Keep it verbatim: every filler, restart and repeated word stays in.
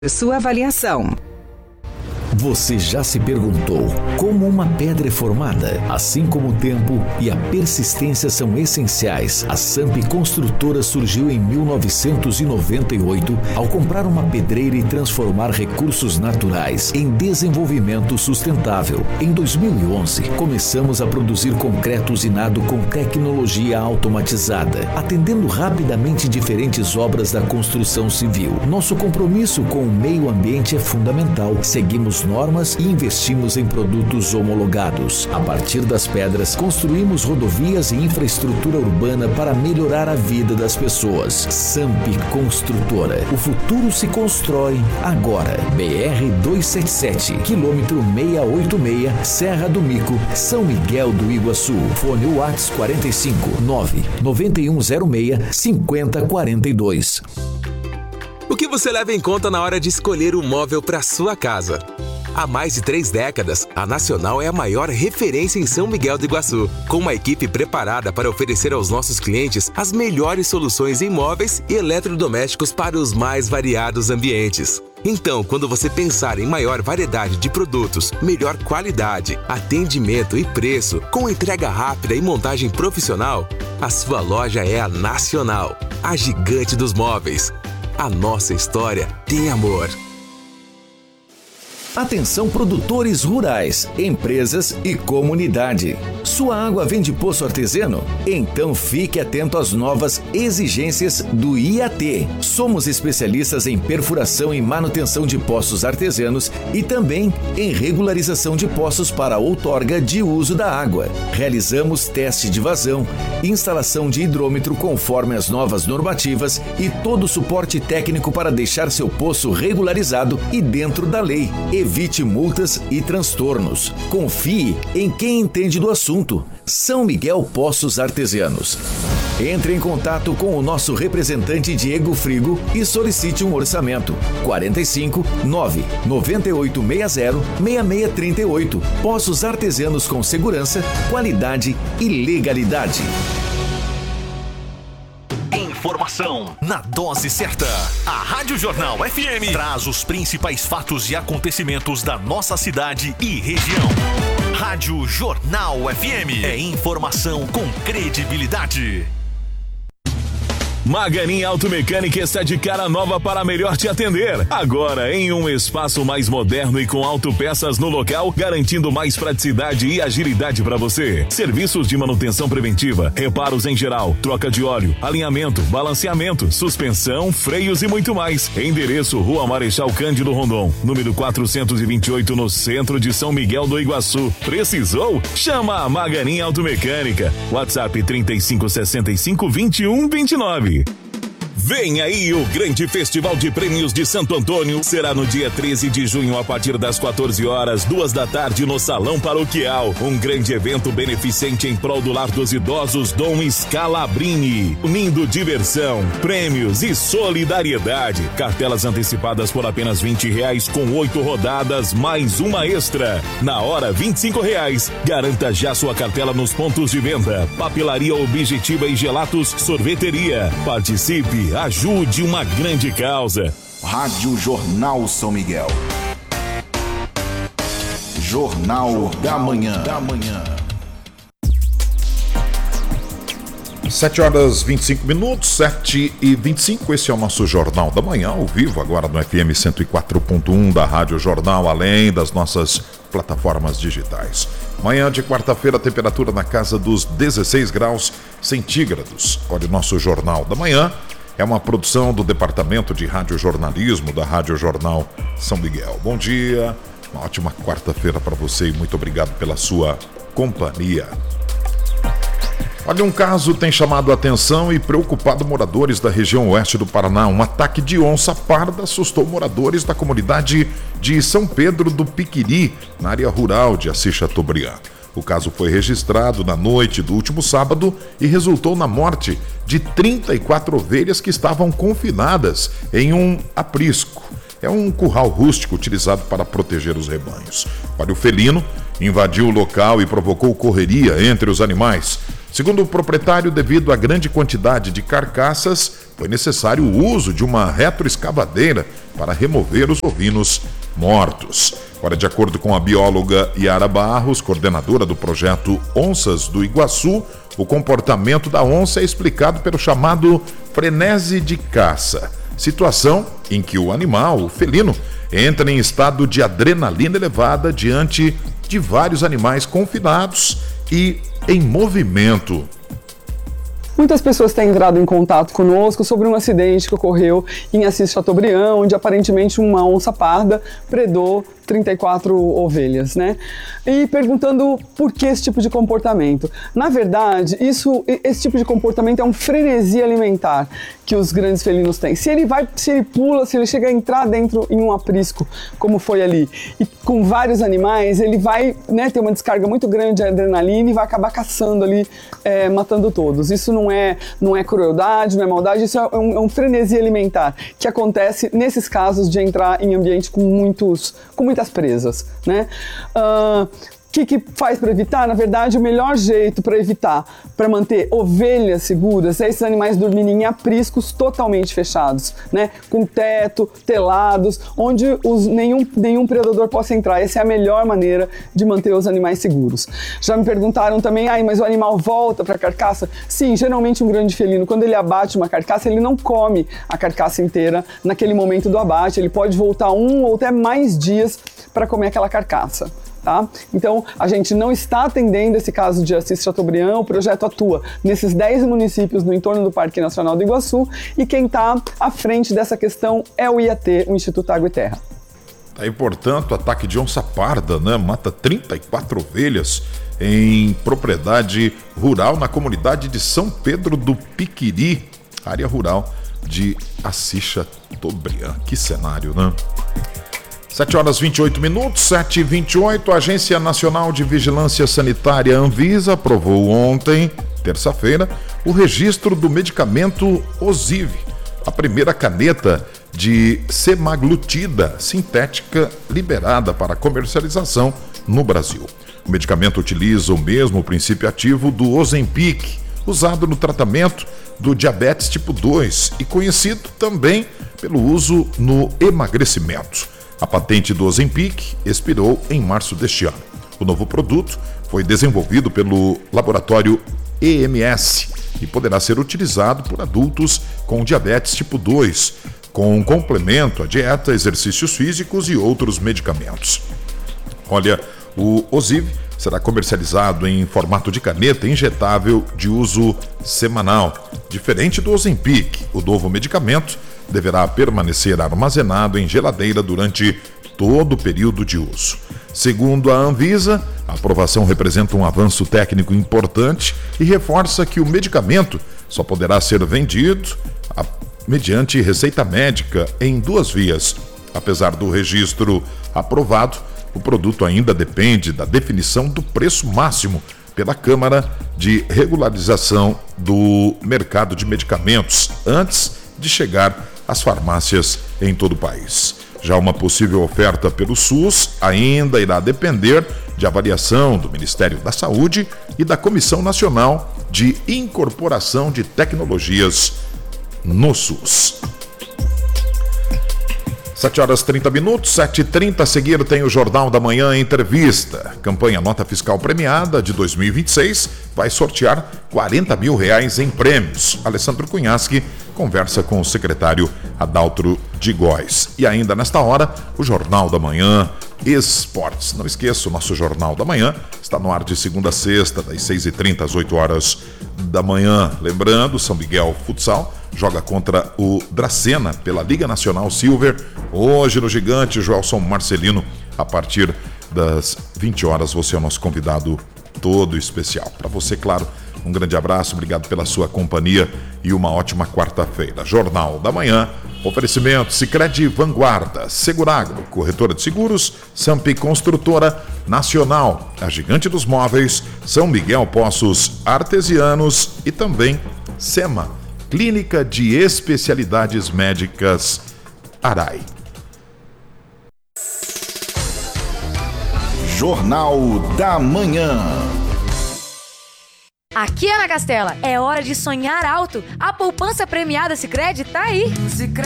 Sua avaliação. Você já se perguntou como uma pedra é formada? Assim como o tempo e a persistência são essenciais, a Samp Construtora surgiu em mil novecentos e noventa e oito ao comprar uma pedreira e transformar recursos naturais em desenvolvimento sustentável. Em dois mil e onze, começamos a produzir concreto usinado com tecnologia automatizada, atendendo rapidamente diferentes obras da construção civil. Nosso compromisso com o meio ambiente é fundamental. Seguimos normas e investimos em produtos homologados. A partir das pedras, construímos rodovias e infraestrutura urbana para melhorar a vida das pessoas. Samp Construtora. O futuro se constrói agora. B R duzentos e setenta e sete, quilômetro seiscentos e oitenta e seis, Serra do Mico, São Miguel do Iguaçu. Fone WhatsApp quarenta e cinco, nove, nove um zero seis, cinco zero quatro dois. O que você leva em conta na hora de escolher um móvel para sua casa? Há mais de três décadas, a Nacional é a maior referência em São Miguel do Iguaçu, com uma equipe preparada para oferecer aos nossos clientes as melhores soluções em móveis e eletrodomésticos para os mais variados ambientes. Então, quando você pensar em maior variedade de produtos, melhor qualidade, atendimento e preço, com entrega rápida e montagem profissional, a sua loja é a Nacional, a gigante dos móveis. A nossa história tem amor. Atenção produtores rurais, empresas e comunidade. Sua água vem de poço artesiano? Então fique atento às novas exigências do I A T. Somos especialistas em perfuração e manutenção de poços artesianos e também em regularização de poços para outorga de uso da água. Realizamos teste de vazão, instalação de hidrômetro conforme as novas normativas e todo o suporte técnico para deixar seu poço regularizado e dentro da lei. Evite multas e transtornos. Confie em quem entende do assunto. São Miguel Poços Artesianos. Entre em contato com o nosso representante Diego Frigo e solicite um orçamento. quarenta e cinco, nove, nove oito seis zero, seis seis três oito. Poços Artesianos com segurança, qualidade e legalidade. Informação na dose certa. A Rádio Jornal F M traz os principais fatos e acontecimentos da nossa cidade e região. Rádio Jornal F M é informação com credibilidade. Maganin Automecânica está de cara nova para melhor te atender. Agora em um espaço mais moderno e com autopeças no local, garantindo mais praticidade e agilidade para você. Serviços de manutenção preventiva, reparos em geral, troca de óleo, alinhamento, balanceamento, suspensão, freios e muito mais. Endereço Rua Marechal Cândido Rondon, número quatrocentos e vinte e oito, no centro de São Miguel do Iguaçu. Precisou? Chama a Maganin Automecânica. WhatsApp trinta e cinco, sessenta e cinco, vinte e um, vinte e nove. Vem aí o grande Festival de Prêmios de Santo Antônio. Será no dia treze de junho, a partir das quatorze horas, duas da tarde, no Salão Paroquial. Um grande evento beneficente em prol do Lar dos Idosos Dom Scalabrini. Unindo diversão, prêmios e solidariedade. Cartelas antecipadas por apenas vinte reais, com oito rodadas, mais uma extra. Na hora, vinte e cinco reais. Garanta já sua cartela nos pontos de venda. Papelaria Objetiva e Gelatos Sorveteria. Participe. Ajude uma grande causa. Rádio Jornal São Miguel. Jornal da Manhã. Da Manhã. sete horas e vinte e cinco minutos, sete e vinte e cinco. Esse é o nosso Jornal da Manhã, ao vivo, agora no F M cento e quatro ponto um da Rádio Jornal, além das nossas plataformas digitais. Manhã de quarta-feira, temperatura na casa dos dezesseis graus centígrados. Olha, o nosso Jornal da Manhã é uma produção do Departamento de Radiojornalismo da Rádio Jornal São Miguel. Bom dia, uma ótima quarta-feira para você e muito obrigado pela sua companhia. Olha, um caso tem chamado a atenção e preocupado moradores da região oeste do Paraná. Um ataque de onça parda assustou moradores da comunidade de São Pedro do Piquiri, na área rural de Assis Chateaubriand. O caso foi registrado na noite do último sábado e resultou na morte de trinta e quatro ovelhas que estavam confinadas em um aprisco. É um curral rústico utilizado para proteger os rebanhos. Olha, o felino invadiu o local e provocou correria entre os animais. Segundo o proprietário, devido à grande quantidade de carcaças, foi necessário o uso de uma retroescavadeira para remover os ovinos mortos. Agora, de acordo com a bióloga Yara Barros, coordenadora do projeto Onças do Iguaçu, o comportamento da onça é explicado pelo chamado frenesi de caça, situação em que o animal, o felino, entra em estado de adrenalina elevada diante de vários animais confinados e em movimento. Muitas pessoas têm entrado em contato conosco sobre um acidente que ocorreu em Assis Chateaubriand, onde aparentemente uma onça parda predou trinta e quatro ovelhas, né? E perguntando por que esse tipo de comportamento. Na verdade, isso, esse tipo de comportamento é um frenesi alimentar que os grandes felinos têm. Se ele vai, se ele pula, se ele chega a entrar dentro em um aprisco, como foi ali, e com vários animais, ele vai, né, ter uma descarga muito grande de adrenalina e vai acabar caçando ali, é, matando todos. Isso não é, não é crueldade, não é maldade, isso é um, é um frenesi alimentar que acontece nesses casos de entrar em ambiente com muitos, com muitas presas, né? Uh, O que, que faz para evitar? Na verdade, o melhor jeito para evitar, para manter ovelhas seguras, é esses animais dormirem em apriscos totalmente fechados, né? Com teto, telados, onde os, nenhum, nenhum predador possa entrar. Essa é a melhor maneira de manter os animais seguros. Já me perguntaram também, ah, mas o animal volta para a carcaça? Sim, geralmente um grande felino, quando ele abate uma carcaça, ele não come a carcaça inteira naquele momento do abate, ele pode voltar um ou até mais dias para comer aquela carcaça. Tá? Então, a gente não está atendendo esse caso de Assis Chateaubriand, o projeto atua nesses dez municípios no entorno do Parque Nacional do Iguaçu e quem está à frente dessa questão é o I A T, o Instituto Água e Terra. Aí, portanto, ataque de onça parda, né? Mata trinta e quatro ovelhas em propriedade rural na comunidade de São Pedro do Piquiri, área rural de Assis Chateaubriand. Que cenário, né? sete horas e vinte e oito minutos, sete e vinte e oito, a Agência Nacional de Vigilância Sanitária Anvisa aprovou ontem, terça-feira, o registro do medicamento Ozivy, a primeira caneta de semaglutida sintética liberada para comercialização no Brasil. O medicamento utiliza o mesmo princípio ativo do Ozempic, usado no tratamento do diabetes tipo dois e conhecido também pelo uso no emagrecimento. A patente do Ozempic expirou em março deste ano. O novo produto foi desenvolvido pelo laboratório E M S e poderá ser utilizado por adultos com diabetes tipo dois, com complemento à dieta, exercícios físicos e outros medicamentos. Olha, o Ozivy será comercializado em formato de caneta injetável de uso semanal. Diferente do Ozempic, o novo medicamento deverá permanecer armazenado em geladeira durante todo o período de uso. Segundo a Anvisa, a aprovação representa um avanço técnico importante e reforça que o medicamento só poderá ser vendido a, mediante receita médica em duas vias. Apesar do registro aprovado, o produto ainda depende da definição do preço máximo pela Câmara de Regularização do Mercado de Medicamentos, antes de chegar às farmácias em todo o país. Já uma possível oferta pelo SUS ainda irá depender de avaliação do Ministério da Saúde e da Comissão Nacional de Incorporação de Tecnologias no SUS. sete horas e trinta minutos, sete e trinta, a seguir tem o Jornal da Manhã Entrevista. Campanha Nota Fiscal Premiada de dois mil e vinte e seis vai sortear quarenta mil reais em prêmios. Alessandro Cunhaschi conversa com o secretário Adaltro de Góes. E ainda nesta hora, o Jornal da Manhã Esportes. Não esqueça, o nosso Jornal da Manhã está no ar de segunda a sexta, das seis e trinta às oito horas da manhã. Lembrando, São Miguel Futsal joga contra o Dracena pela Liga Nacional Silver, hoje no Gigante. Joelson Marcelino, a partir das vinte horas, você é o nosso convidado todo especial. Para você, claro, um grande abraço, obrigado pela sua companhia e uma ótima quarta-feira. Jornal da Manhã, oferecimento Sicredi Vanguarda, Seguragro, corretora de seguros, Sampi Construtora Nacional, a Gigante dos Móveis, São Miguel Poços Artesianos e também SEMA, Clínica de Especialidades Médicas Arai. Jornal da Manhã. Aqui, Ana Castela, é hora de sonhar alto. A poupança premiada Sicredi tá aí.